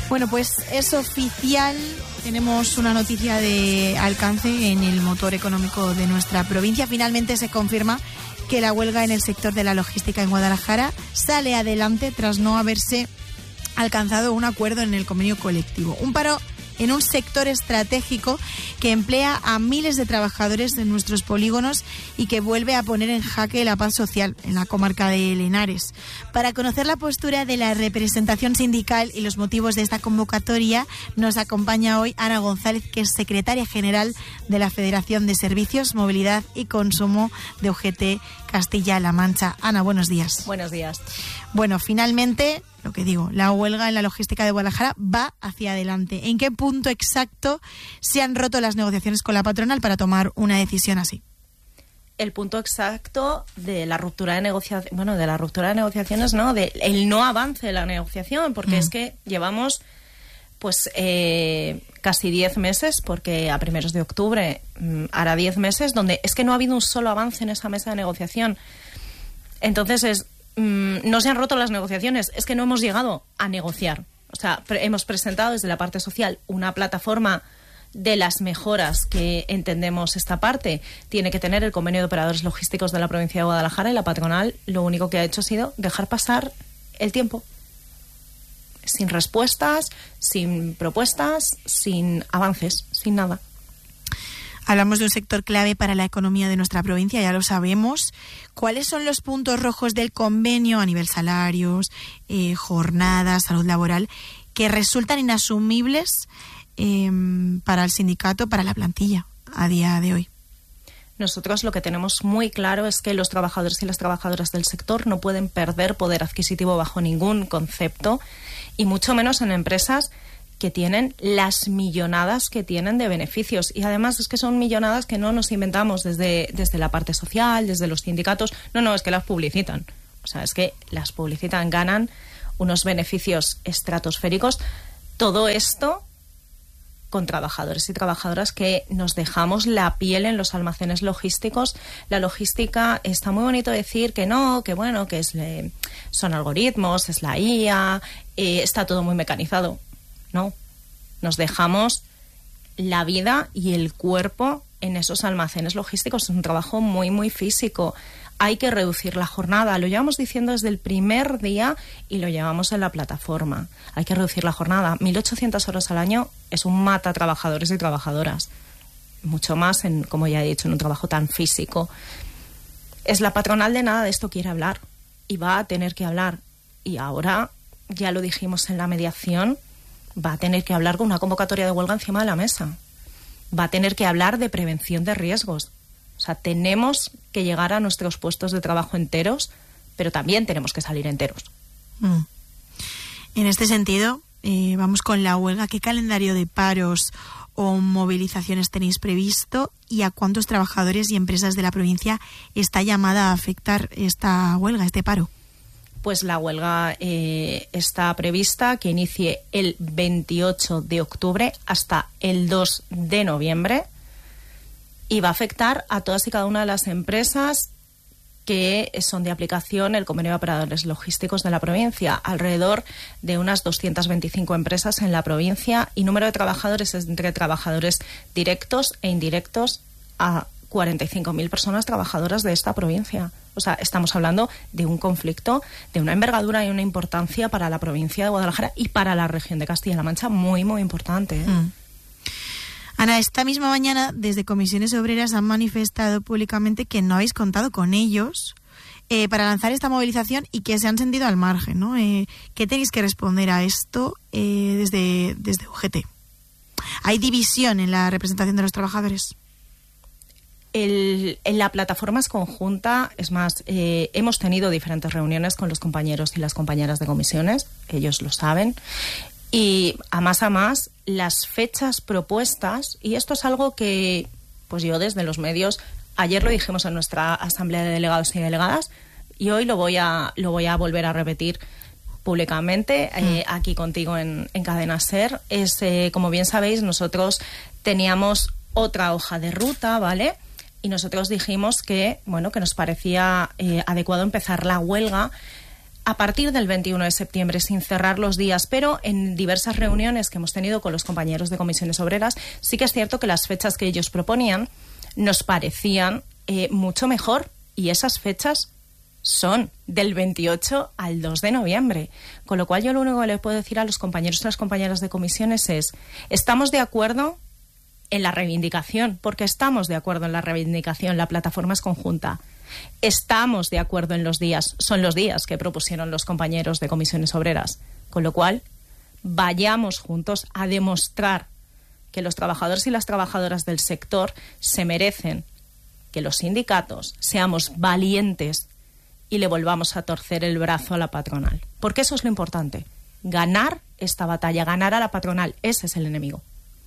Bueno, pues es oficial, tenemos una noticia de alcance en el motor económico de nuestra provincia. Finalmente se confirma que la huelga en el sector de la logística en Guadalajara sale adelante tras no haberse alcanzado un acuerdo en el convenio colectivo. Un paro en un sector estratégico que emplea a miles de trabajadores en nuestros polígonos y que vuelve a poner en jaque la paz social en la comarca de Henares. Para conocer la postura de la representación sindical y los motivos de esta convocatoria, nos acompaña hoy Ana González, que es secretaria general de la Federación de Servicios, Movilidad y Consumo de UGT Castilla-La Mancha. Ana, buenos días. Buenos días. Bueno, finalmente, lo que digo, la huelga en la logística de Guadalajara va hacia adelante. ¿En qué punto exacto se han roto las negociaciones con la patronal para tomar una decisión así? El punto exacto de la ruptura de negociaciones, no, del no avance de la negociación, porque es que llevamos casi 10 meses, porque a primeros de octubre hará 10 meses, donde es que no ha habido un solo avance en esa mesa de negociación. Entonces no se han roto las negociaciones, es que no hemos llegado a negociar. O sea, hemos presentado desde la parte social una plataforma de las mejoras que entendemos esta parte. Tiene que tener el convenio de operadores logísticos de la provincia de Guadalajara, y la patronal lo único que ha hecho ha sido dejar pasar el tiempo. Sin respuestas, sin propuestas, sin avances, sin nada. Hablamos de un sector clave para la economía de nuestra provincia, ya lo sabemos. ¿Cuáles son los puntos rojos del convenio a nivel salarios, jornadas, salud laboral, que resultan inasumibles para el sindicato, para la plantilla a día de hoy? Nosotros lo que tenemos muy claro es que los trabajadores y las trabajadoras del sector no pueden perder poder adquisitivo bajo ningún concepto, y mucho menos en empresas que tienen las millonadas que tienen de beneficios. Y además es que son millonadas que no nos inventamos desde la parte social, desde los sindicatos. No, es que las publicitan. O sea, es que las publicitan, ganan unos beneficios estratosféricos. Todo esto con trabajadores y trabajadoras que nos dejamos la piel en los almacenes logísticos. La logística, está muy bonito decir que no, que bueno, que son algoritmos, es la IA, está todo muy mecanizado. No, nos dejamos la vida y el cuerpo en esos almacenes logísticos. Es un trabajo muy, muy físico. Hay que reducir la jornada. Lo llevamos diciendo desde el primer día y lo llevamos en la plataforma. Hay que reducir la jornada. 1.800 horas al año es un mata trabajadores y trabajadoras. Mucho más, como ya he dicho, en un trabajo tan físico. Es la patronal, de nada de esto quiere hablar y va a tener que hablar. Y ahora, ya lo dijimos en la mediación, va a tener que hablar con una convocatoria de huelga encima de la mesa. Va a tener que hablar de prevención de riesgos. O sea, tenemos que llegar a nuestros puestos de trabajo enteros, pero también tenemos que salir enteros. En este sentido, vamos con la huelga. ¿Qué calendario de paros o movilizaciones tenéis previsto y a cuántos trabajadores y empresas de la provincia está llamada a afectar esta huelga, este paro? Pues la huelga está prevista que inicie el 28 de octubre hasta el 2 de noviembre y va a afectar a todas y cada una de las empresas que son de aplicación el convenio de operadores logísticos de la provincia. Alrededor de unas 225 empresas en la provincia, y número de trabajadores entre trabajadores directos e indirectos a 45.000 personas trabajadoras de esta provincia. O sea, estamos hablando de un conflicto de una envergadura y una importancia para la provincia de Guadalajara y para la región de Castilla-La Mancha muy, muy importante. Ana, esta misma mañana desde Comisiones Obreras han manifestado públicamente que no habéis contado con ellos para lanzar esta movilización y que se han sentido al margen, ¿no? ¿Qué tenéis que responder a esto desde UGT? ¿Hay división en la representación de los trabajadores? En la plataforma es conjunta, es más, hemos tenido diferentes reuniones con los compañeros y las compañeras de comisiones, ellos lo saben, y a más las fechas propuestas, y esto es algo que pues yo desde los medios, ayer lo dijimos en nuestra asamblea de delegados y delegadas, y hoy lo voy a volver a repetir públicamente aquí contigo en Cadena SER. Como bien sabéis, nosotros teníamos otra hoja de ruta, ¿vale? Y nosotros dijimos que nos parecía adecuado empezar la huelga a partir del 21 de septiembre, sin cerrar los días, pero en diversas reuniones que hemos tenido con los compañeros de comisiones obreras, sí que es cierto que las fechas que ellos proponían nos parecían mucho mejor, y esas fechas son del 28 al 2 de noviembre. Con lo cual yo lo único que le puedo decir a los compañeros y las compañeras de comisiones es: estamos de acuerdo en la reivindicación, porque estamos de acuerdo en la reivindicación, la plataforma es conjunta. Estamos de acuerdo en los días, son los días que propusieron los compañeros de comisiones obreras. Con lo cual, vayamos juntos a demostrar que los trabajadores y las trabajadoras del sector se merecen que los sindicatos seamos valientes y le volvamos a torcer el brazo a la patronal. Porque eso es lo importante. Ganar esta batalla, ganar a la patronal, ese es el enemigo.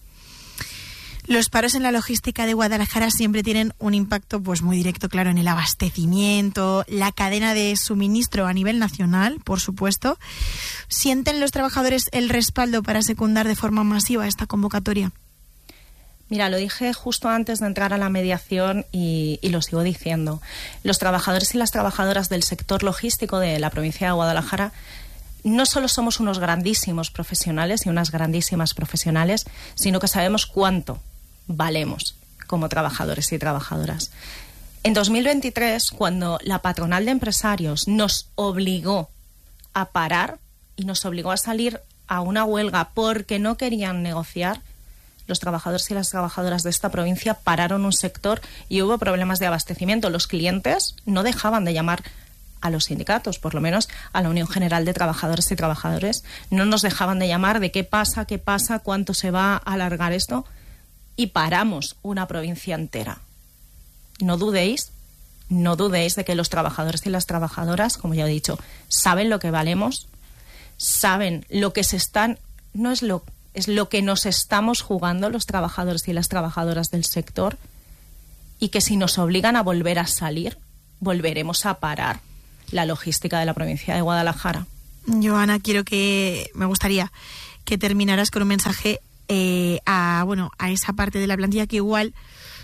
Los paros en la logística de Guadalajara siempre tienen un impacto pues muy directo, claro, en el abastecimiento, la cadena de suministro a nivel nacional, por supuesto. ¿Sienten los trabajadores el respaldo para secundar de forma masiva esta convocatoria? Mira, lo dije justo antes de entrar a la mediación y lo sigo diciendo. Los trabajadores y las trabajadoras del sector logístico de la provincia de Guadalajara no solo somos unos grandísimos profesionales y unas grandísimas profesionales, sino que sabemos cuánto valemos como trabajadores y trabajadoras. En 2023, cuando la patronal de empresarios nos obligó a parar y nos obligó a salir a una huelga porque no querían negociar, los trabajadores y las trabajadoras de esta provincia pararon un sector y hubo problemas de abastecimiento. Los clientes no dejaban de llamar a los sindicatos, por lo menos a la Unión General de Trabajadores y Trabajadores. No nos dejaban de llamar de qué pasa, cuánto se va a alargar esto, y paramos una provincia entera. No dudéis de que los trabajadores y las trabajadoras, como ya he dicho, saben lo que valemos, saben lo que se están, es lo que nos estamos jugando los trabajadores y las trabajadoras del sector, y que si nos obligan a volver a salir, volveremos a parar la logística de la provincia de Guadalajara. Joana, me gustaría que terminaras con un mensaje a esa parte de la plantilla que igual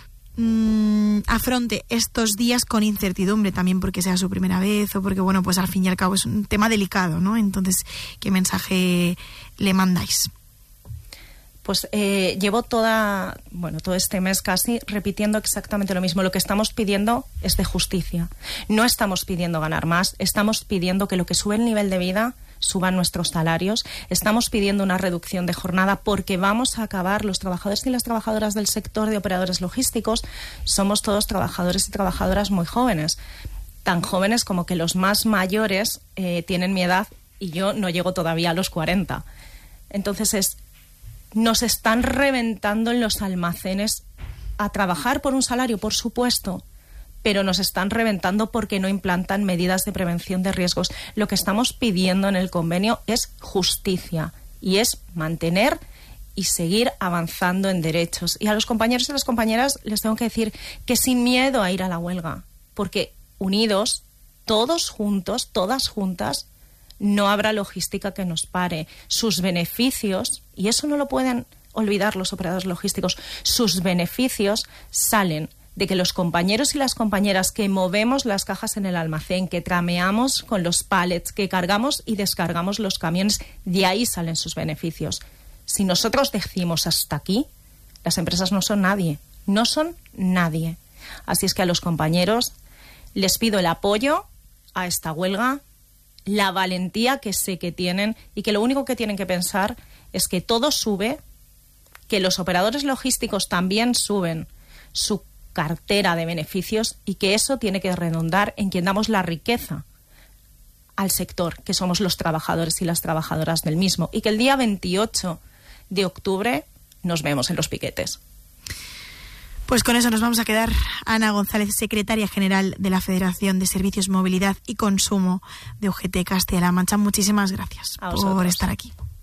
afronte estos días con incertidumbre, también porque sea su primera vez o porque, pues al fin y al cabo es un tema delicado, ¿no? Entonces, ¿qué mensaje le mandáis? Pues llevo todo este mes casi repitiendo exactamente lo mismo. Lo que estamos pidiendo es de justicia. No estamos pidiendo ganar más, estamos pidiendo que lo que sube el nivel de vida suban nuestros salarios, estamos pidiendo una reducción de jornada porque vamos a acabar, los trabajadores y las trabajadoras del sector de operadores logísticos, somos todos trabajadores y trabajadoras muy jóvenes, tan jóvenes como que los más mayores tienen mi edad y yo no llego todavía a los 40. Entonces nos están reventando en los almacenes a trabajar por un salario, por supuesto, pero nos están reventando porque no implantan medidas de prevención de riesgos. Lo que estamos pidiendo en el convenio es justicia y es mantener y seguir avanzando en derechos. Y a los compañeros y las compañeras les tengo que decir que sin miedo a ir a la huelga, porque unidos, todos juntos, todas juntas, no habrá logística que nos pare. Sus beneficios, y eso no lo pueden olvidar los operadores logísticos, sus beneficios salen de que los compañeros y las compañeras que movemos las cajas en el almacén, que trameamos con los pallets, que cargamos y descargamos los camiones, de ahí salen sus beneficios. Si nosotros decimos hasta aquí, las empresas no son nadie, no son nadie. Así es que a los compañeros les pido el apoyo a esta huelga, la valentía que sé que tienen y que lo único que tienen que pensar es que todo sube, que los operadores logísticos también suben su cartera de beneficios y que eso tiene que redundar en quien damos la riqueza al sector, que somos los trabajadores y las trabajadoras del mismo, y que el día 28 de octubre nos vemos en los piquetes. Pues con eso nos vamos a quedar. Ana González, secretaria general de la Federación de Servicios, Movilidad y Consumo de UGT Castilla-La Mancha. Muchísimas gracias por estar aquí.